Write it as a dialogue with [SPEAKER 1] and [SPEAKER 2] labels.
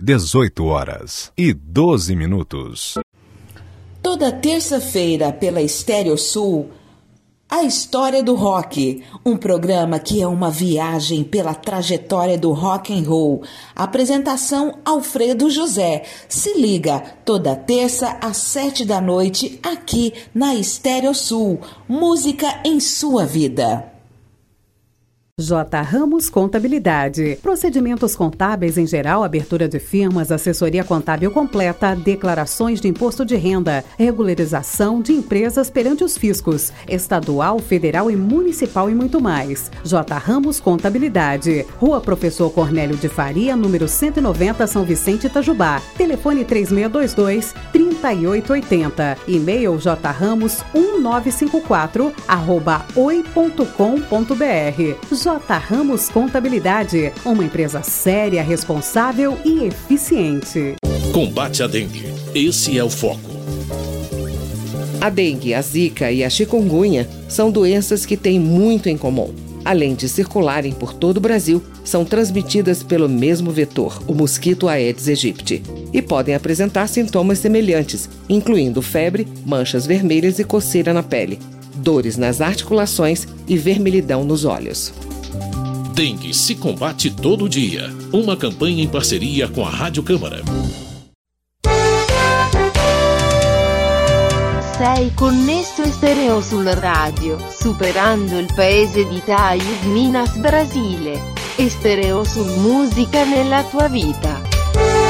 [SPEAKER 1] 18h12.
[SPEAKER 2] Toda terça-feira pela Estéreo Sul, A História do Rock, um programa que é uma viagem pela trajetória do rock and roll. Apresentação Alfredo José. Se liga, toda terça às 7h, aqui na Estéreo Sul. Música em sua vida.
[SPEAKER 3] J. Ramos Contabilidade. Procedimentos contábeis em geral, abertura de firmas, assessoria contábil completa, declarações de imposto de renda, regularização de empresas perante os fiscos, estadual, federal e municipal e muito mais. J. Ramos Contabilidade. Rua Professor Cornélio de Faria, número 190, São Vicente, Itajubá. Telefone 3622-3880. E-mail jramos1954@oi.com.br. J. Ramos Contabilidade, uma empresa séria, responsável e eficiente.
[SPEAKER 4] Combate à dengue. Esse é o foco.
[SPEAKER 5] A dengue, a zika e a chikungunya são doenças que têm muito em comum. Além de circularem por todo o Brasil, são transmitidas pelo mesmo vetor, o mosquito Aedes aegypti, e podem apresentar sintomas semelhantes, incluindo febre, manchas vermelhas e coceira na pele, dores nas articulações e vermelhidão nos olhos.
[SPEAKER 4] Dengue se combate todo dia. Uma campanha em parceria com a Rádio Câmara.
[SPEAKER 6] Sei connesso Stereo sul radio, superando il paese di Italia, Minas Brasile. Stereo sul musica nella tua vita.